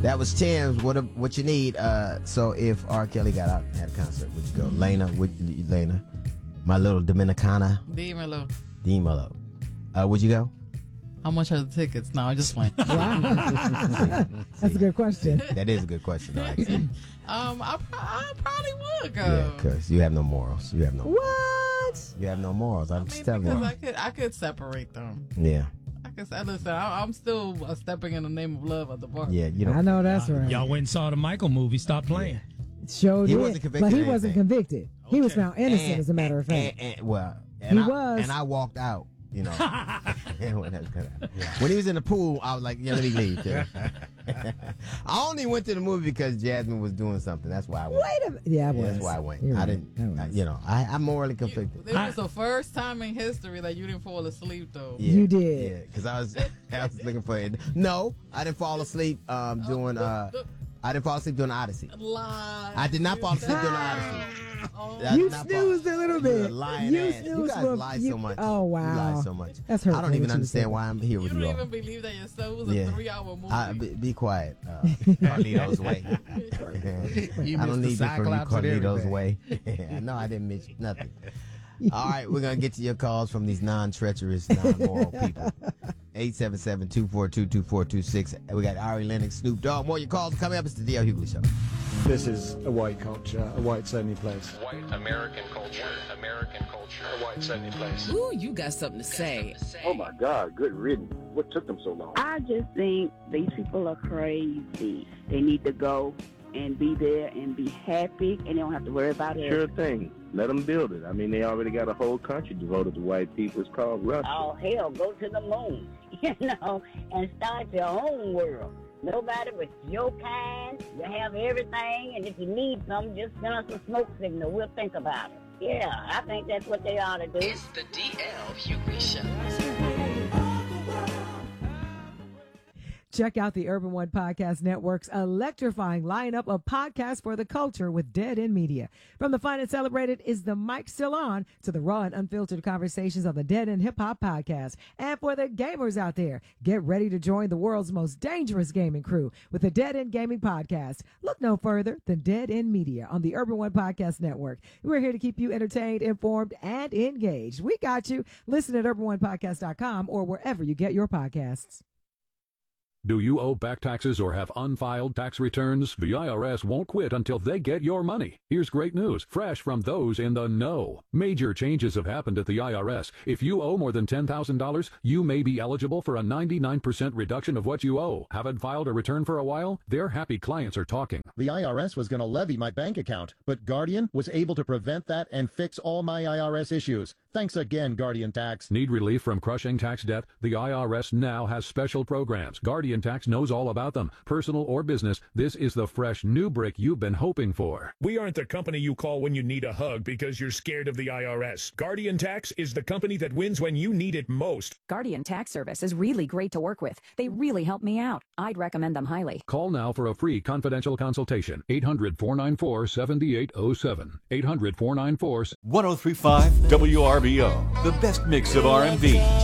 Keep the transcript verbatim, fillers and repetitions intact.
That was Tim's. What what you need? Uh, so if R. Kelly got out and had a concert, would you go? Lena, would you, Lena, my little Dominicana, Dímelo. Dímelo. Uh, would you go? How much are the tickets? No, I just went. Wow. That's a good question. That is a good question, though, actually. um, I, pro- I probably would go. Yeah, because you have no morals. You have no. What? You have no morals. I'm I mean, just telling because you. I could, I could separate them. Yeah. I could say, listen, I, I'm still uh, stepping in the name of love at the bar. Yeah, you know. I know that's right. Y'all went and saw the Michael movie. Stop playing. Showed He it, wasn't convicted but he of wasn't anything. convicted. He was Okay. found innocent, And- as a matter of fact. And, and, well, and He I, was. And I walked out. You know, when, that was gonna- when he was in the pool, I was like, "Yeah, let me leave." too. I only went to the movie because Jasmine was doing something. That's why I went. Wait a minute. Yeah, I Yeah, was. that's why I went. You're I right. didn't. I I, was. you know, I, I'm morally conflicted. It was the first time in history that you didn't fall asleep, though. Yeah, You did. Yeah, because I was I was looking for it. No, I didn't fall asleep um, doing. Uh, I didn't fall asleep doing Odyssey. Lie. I did not fall asleep doing Odyssey. Oh, I You did not fall- snoozed a little You're a bit. lying You ass. You snoozed guys for- lie you- so much. oh, wow. You lie so much. That's I hurtful don't even what you understand said. why I'm here You with don't you all. even believe that yourself. It was a Yeah. three-hour movie. I, be, be quiet. Uh, Carlito's way. You I don't missed need the it from you, Cyclops and Carlito's everything. way. I know I didn't miss nothing. All right, we're going to get to your calls from these non-treacherous, non-moral people. eight seven seven, two four two, two four two six. We got Ari Lennox, Snoop Dogg. More of your calls coming up. It's the D L Hughley Show. This is a white culture, a white's only place. White American culture, American culture, A white's only place. Ooh, you got something to say. Oh my God, good riddance. What took them so long? I just think these people are crazy. They need to go and be there and be happy, and they don't have to worry about it. Sure thing. Let them build it. I mean, they already got a whole country devoted to white people. It's called Russia. Oh, hell, go to the moon, you know, and start your own world. Nobody but your kind. You have everything, and if you need something, just send us a smoke signal. We'll think about it. Yeah, I think that's what they ought to do. It's the D L Hughley Show. Check out the Urban One Podcast Network's electrifying lineup of podcasts for the culture with Dead End Media. From the fun and celebrated Is the Mic Still On to the raw and unfiltered conversations on the Dead End Hip Hop Podcast. And for the gamers out there, get ready to join the world's most dangerous gaming crew with the Dead End Gaming Podcast. Look no further than Dead End Media on the Urban One Podcast Network. We're here to keep you entertained, informed, and engaged. We got you. Listen at urban one podcast dot com or wherever you get your podcasts. Do you owe back taxes or have unfiled tax returns? The I R S won't quit until they get your money. Here's great news, fresh from those in the know. Major changes have happened at the I R S. If you owe more than ten thousand dollars, you may be eligible for a ninety-nine percent reduction of what you owe. Haven't filed a return for a while? Their happy clients are talking. The I R S was going to levy my bank account, but Guardian was able to prevent that and fix all my I R S issues. Thanks again, Guardian Tax. Need relief from crushing tax debt? The I R S now has special programs. Guardian Tax knows all about them. Personal or business, this is the fresh new brick you've been hoping for. We aren't the company you call when you need a hug because you're scared of the I R S. Guardian Tax is the company that wins when you need it most. Guardian Tax Service is really great to work with. They really help me out. I'd recommend them highly. Call now for a free confidential consultation. eight hundred, four nine four, seven eight zero seven. eight hundred, four nine four. one oh three point five W R B O, the best mix of R and B.